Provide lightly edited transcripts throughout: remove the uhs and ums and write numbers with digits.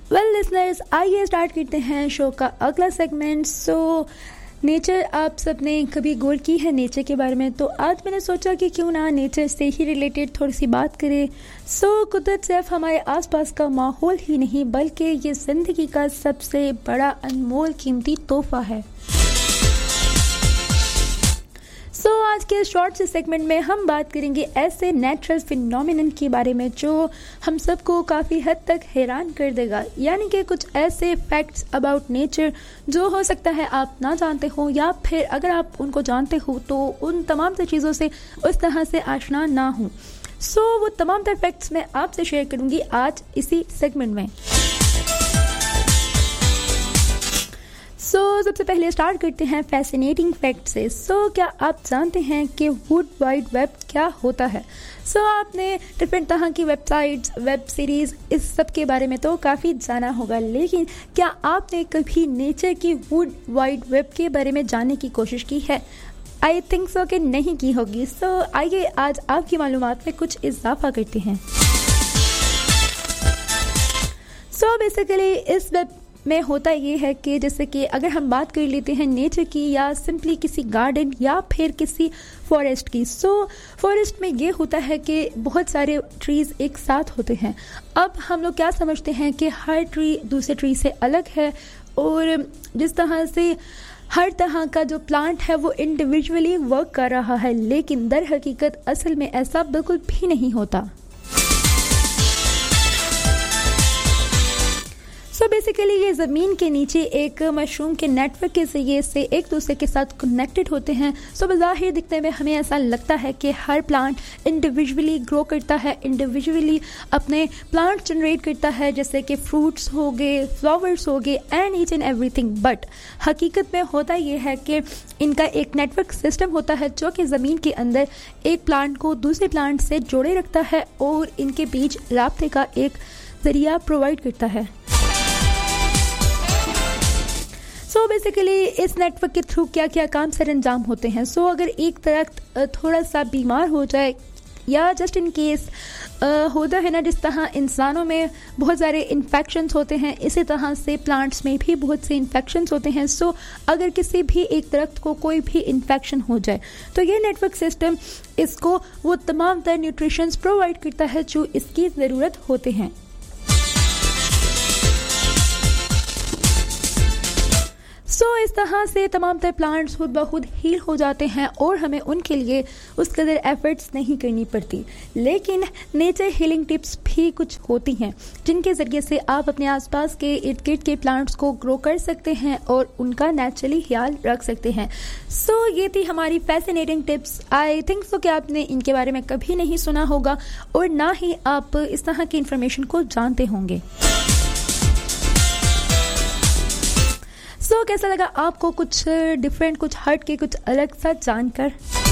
Well listeners, आइए start करते हैं शो का अगला सेगमेंट। नेचर, आप सबने कभी गौर की है नेचर के बारे में? तो आज मैंने सोचा कि क्यों ना नेचर से ही रिलेटेड थोड़ी सी बात करें। कुदरत सिर्फ हमारे आसपास का माहौल ही नहीं बल्कि ये ज़िंदगी का सबसे बड़ा अनमोल कीमती तोहफा है। आज के शॉर्ट से सेगमेंट में हम बात करेंगे ऐसे नेचुरल फिनोमिनन के बारे में जो हम सबको काफ़ी हद तक हैरान कर देगा, यानी कि कुछ ऐसे फैक्ट्स अबाउट नेचर जो हो सकता है आप ना जानते हो, या फिर अगर आप उनको जानते हो तो उन तमाम तर चीज़ों से उस तरह से आशना ना हो। वो तमाम तर फैक्ट्स मैं आपसे शेयर करूंगी आज इसी सेगमेंट में। सबसे पहले स्टार्ट करते हैं फैसिनेटिंग फैक्ट से। क्या आप जानते हैं कि वर्ल्ड वाइड वेब क्या होता है? आपने डिफरेंट तरह की वेबसाइट्स, वेब सीरीज, इस सब के बारे में तो काफ़ी जाना होगा, लेकिन क्या आपने कभी नेचर की वर्ल्ड वाइड वेब के बारे में जानने की कोशिश की है? आई थिंक सो कि नहीं की होगी। आइए आज आपकी मालूमात में कुछ इजाफा करते हैं। बेसिकली इस वेब में होता ये है कि जैसे कि अगर हम बात कर लेते हैं नेचर की या सिंपली किसी गार्डन या फिर किसी फॉरेस्ट की, फॉरेस्ट में ये होता है कि बहुत सारे ट्रीज़ एक साथ होते हैं। अब हम लोग क्या समझते हैं कि हर ट्री दूसरे ट्री से अलग है, और जिस तरह से हर तरह का जो प्लांट है वो इंडिविजुअली वर्क कर रहा है, लेकिन दर हकीकत असल में ऐसा बिल्कुल भी नहीं होता। बेसिकली ये ज़मीन के नीचे एक मशरूम के नेटवर्क के ज़रिए से एक दूसरे के साथ कनेक्टेड होते हैं। बज़ाहिर दिखने में हमें ऐसा लगता है कि हर प्लांट इंडिविजुअली ग्रो करता है, इंडिविजुअली अपने प्लांट जनरेट करता है, जैसे कि फ्रूट्स हो गए, फ्लावर्स हो गए and each and everything. But हकीकत में होता ये है कि इनका एक नेटवर्क सिस्टम होता है जो कि ज़मीन के अंदर एक प्लांट को दूसरे प्लांट से जोड़े रखता है और इनके बीच राब्ते का एक ज़रिया प्रोवाइड करता है। बेसिकली इस नेटवर्क के थ्रू क्या क्या काम सर अंजाम होते हैं। अगर एक दरख्त थोड़ा सा बीमार हो जाए या जस्ट इन केस होता है ना, जिस तरह इंसानों में बहुत सारे इन्फेक्शंस होते हैं, इसी तरह से प्लांट्स में भी बहुत से इन्फेक्शंस होते हैं। अगर किसी भी एक दरख्त को कोई भी इन्फेक्शन हो जाए तो ये नेटवर्क सिस्टम इसको वो तमाम तर न्यूट्रिशंस प्रोवाइड करता है जो इसकी ज़रूरत होते हैं। इस तरह से तमाम तर प्लांट्स खुद ब खुद हील हो जाते हैं और हमें उनके लिए उस कदर एफर्ट्स नहीं करनी पड़ती। लेकिन नेचर हीलिंग टिप्स भी कुछ होती हैं जिनके ज़रिए से आप अपने आसपास के इर्द गिर्द के प्लांट्स को ग्रो कर सकते हैं और उनका नेचुरली ख्याल रख सकते हैं। ये थी हमारी fascinating tips. I think so कि आपने इनके बारे में कभी नहीं सुना होगा और ना ही आप इस तरह की इन्फॉर्मेशन को जानते होंगे। कैसा लगा आपको कुछ डिफरेंट, कुछ हट के, कुछ अलग सा जानकर?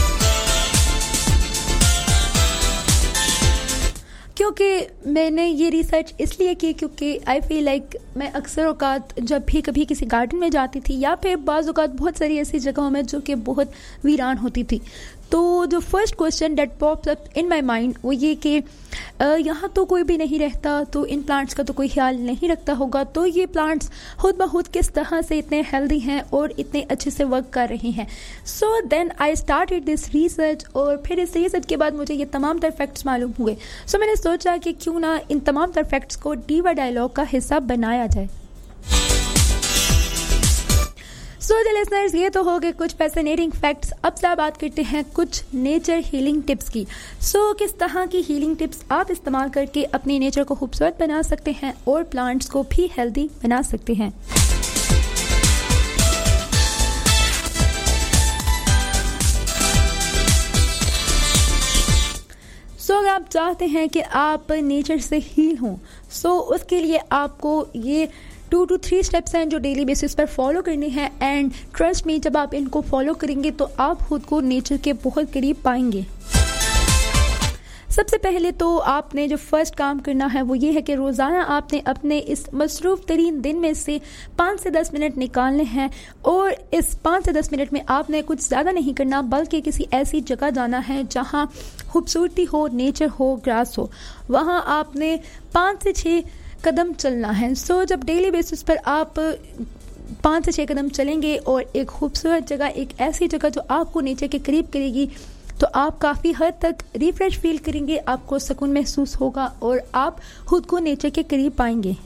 क्योंकि मैंने ये रिसर्च इसलिए की क्योंकि आई फील लाइक मैं अक्सर औकात जब भी कभी किसी गार्डन में जाती थी या फिर बाज़ औकात बहुत सारी ऐसी जगहों में जो कि बहुत वीरान होती थी, तो जो first question that pops up in my mind वो ये कि यहाँ तो कोई भी नहीं रहता, तो इन प्लांट्स का तो कोई ख्याल नहीं रखता होगा, तो ये प्लांट्स खुद ब खुद किस तरह से इतने हेल्दी हैं और इतने अच्छे से वर्क कर रहे हैं। Then I started this research, और फिर इस रिसर्च के बाद मुझे ये तमाम तर फैक्ट्स मालूम हुए। मैंने सोचा कि क्यों ना इन तमाम तर फैक्ट्स को डीवा डायलॉग का हिस्सा बनाया जाए। लिसनर्स, ये तो हो गए कुछ फैसिनेटिंग फैक्ट्स। अब से बात करते हैं कुछ नेचर हीलिंग टिप्स की। किस तरह की हीलिंग टिप्स आप इस्तेमाल करके अपने नेचर को खूबसूरत बना सकते हैं और प्लांट्स को भी हेल्दी बना सकते हैं। अगर आप चाहते हैं कि आप नेचर से हील हों, उसके लिए आपको ये 2 to 3 स्टेप्स हैं जो डेली बेसिस पर फॉलो करने हैं। एंड ट्रस्ट मी, जब आप इनको फॉलो करेंगे तो आप खुद को नेचर के बहुत करीब पाएंगे। सबसे पहले तो आपने जो फर्स्ट काम करना है वो ये है कि रोज़ाना आपने अपने इस मसरूफ़ तरीन दिन में से 5 से 10 मिनट निकालने हैं, और इस 5 से 10 मिनट में आपने कुछ ज़्यादा नहीं करना बल्कि किसी ऐसी जगह जाना है जहाँ खूबसूरती हो, नेचर हो, ग्रास हो। वहाँ आपने 5 से 6 कदम चलना है। सो जब डेली बेसिस पर आप 5 से 6 कदम चलेंगे और एक खूबसूरत जगह, एक ऐसी जगह जो आपको नेचर के करीब करेगी, तो आप काफ़ी हद तक रिफ्रेश फील करेंगे, आपको सुकून महसूस होगा और आप खुद को नेचर के करीब पाएंगे।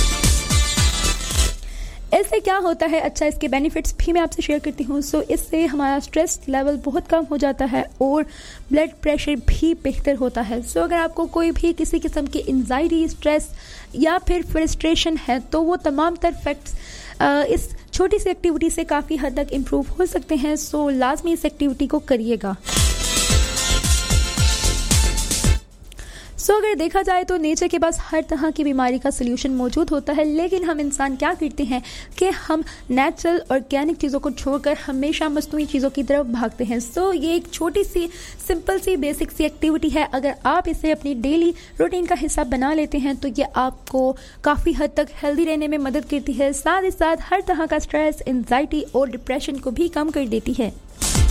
इससे क्या होता है, अच्छा इसके बेनिफिट्स भी मैं आपसे शेयर करती हूँ। सो इससे हमारा स्ट्रेस लेवल बहुत कम हो जाता है और ब्लड प्रेशर भी बेहतर होता है। सो अगर आपको कोई भी किसी किस्म की एंजाइटी, स्ट्रेस या फिर फ्रस्ट्रेशन है, तो वो तमाम तर फैक्ट्स इस छोटी सी एक्टिविटी से काफ़ी हद तक इम्प्रूव हो सकते हैं। सो लाजमी इस एक्टिविटी को करिएगा। सो अगर देखा जाए तो नेचर के पास हर तरह की बीमारी का सल्यूशन मौजूद होता है, लेकिन हम इंसान क्या करते हैं कि हम नेचुरल ऑर्गेनिक चीज़ों को छोड़कर हमेशा मस्तूरी चीज़ों की तरफ भागते हैं। सो ये एक छोटी सी सिंपल सी बेसिक सी एक्टिविटी है, अगर आप इसे अपनी डेली रूटीन का हिस्सा बना लेते हैं तो ये आपको काफ़ी हद तक हेल्दी रहने में मदद करती है, साथ ही साथ हर तरह का स्ट्रेस, एंजाइटी और डिप्रेशन को भी कम कर देती है।